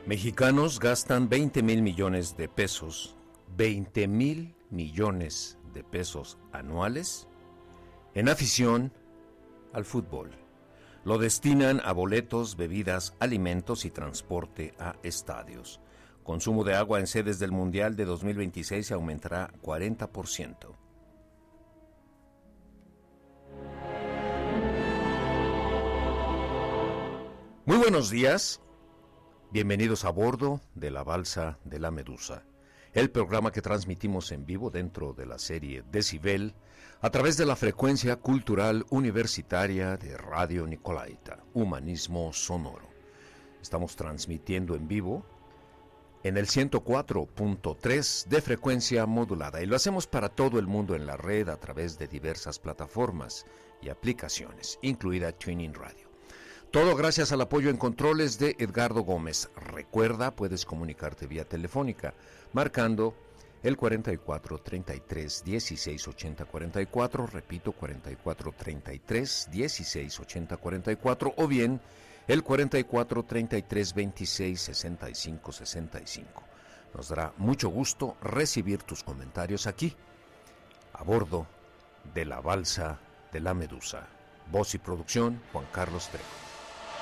Mexicanos gastan 20,000 millones de pesos, 20,000 millones de pesos anuales en afición al fútbol. Lo destinan a boletos, bebidas, alimentos y transporte a estadios. Consumo de agua en sedes del Mundial de 2026 se aumentará 40%. Muy buenos días. Bienvenidos a bordo de la Balsa de la Medusa, el programa que transmitimos en vivo dentro de la serie Decibel a través de la frecuencia cultural universitaria de Radio Nicolaita, Humanismo Sonoro. Estamos transmitiendo en vivo en el 104.3 de frecuencia modulada y lo hacemos para todo el mundo en la red a través de diversas plataformas y aplicaciones, incluida TuneIn Radio. Todo gracias al apoyo en controles de Edgardo Gómez. Recuerda, puedes comunicarte vía telefónica, marcando el 44 33 16 80 44, repito, 44 33 16 80 44, o bien el 44 33 26 65 65. Nos dará mucho gusto recibir tus comentarios aquí, a bordo de la Balsa de la Medusa. Voz y producción, Juan Carlos Trejo.